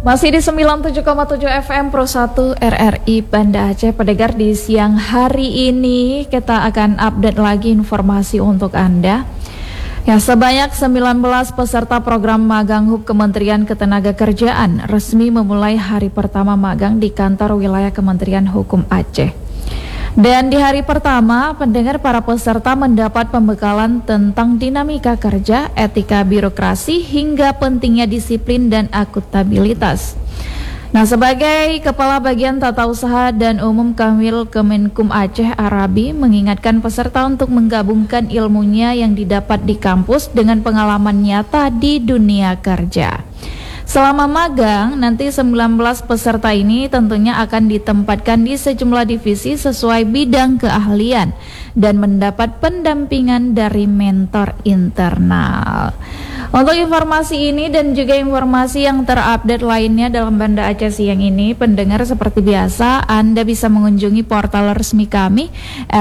Masih di 97,7 FM Pro 1 RRI Banda Aceh. Pendengar, di siang hari ini kita akan update lagi informasi untuk Anda. Ya, sebanyak 19 peserta program magang HUB Kementerian Ketenagakerjaan resmi memulai hari pertama magang di kantor wilayah Kementerian Hukum Aceh. Dan di hari pertama, pendengar, para peserta mendapat pembekalan tentang dinamika kerja, etika birokrasi, hingga pentingnya disiplin dan akuntabilitas. Nah, sebagai Kepala Bagian Tata Usaha dan Umum Kanwil Kemenkum Aceh, Arabi mengingatkan peserta untuk menggabungkan ilmunya yang didapat di kampus dengan pengalaman nyata di dunia kerja. Selama magang, nanti 19 peserta ini tentunya akan ditempatkan di sejumlah divisi sesuai bidang keahlian dan mendapat pendampingan dari mentor internal. Untuk informasi ini dan juga informasi yang terupdate lainnya dalam Banda Aceh siang ini, pendengar, seperti biasa Anda bisa mengunjungi portal resmi kami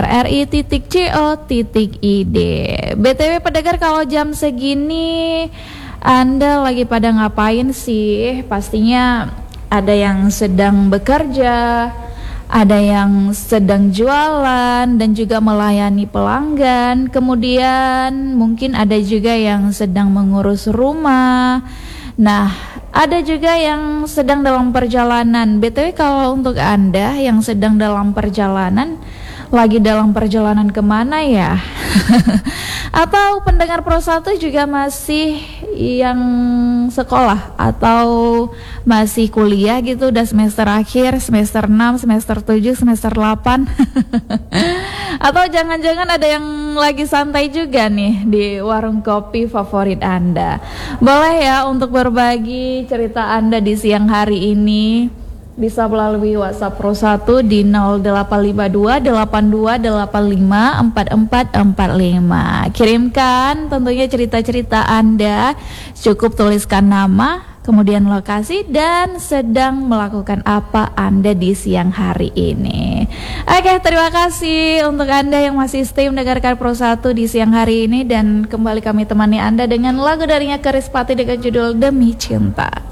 rri.co.id. BTW pendengar, kalau jam segini Anda lagi pada ngapain sih? Pastinya ada yang sedang bekerja, ada yang sedang jualan dan juga melayani pelanggan. Kemudian mungkin ada juga yang sedang mengurus rumah. Nah, ada juga yang sedang dalam perjalanan. BTW, kalau untuk Anda yang sedang dalam perjalanan, lagi dalam perjalanan kemana ya? Atau pendengar Pro 1 juga masih yang sekolah atau masih kuliah gitu, udah semester akhir, semester 6, semester 7, semester 8. Atau jangan-jangan ada yang lagi santai juga nih di warung kopi favorit Anda. Boleh ya untuk berbagi cerita Anda di siang hari ini, bisa melalui WhatsApp Pro 1 di 0852 8285 4445. Kirimkan tentunya cerita-cerita Anda, cukup tuliskan nama, kemudian lokasi, dan sedang melakukan apa Anda di siang hari ini. Oke, terima kasih untuk Anda yang masih stay mendengarkan Pro 1 di siang hari ini, dan kembali kami temani Anda dengan lagu darinya Kerispatih dengan judul Demi Cinta.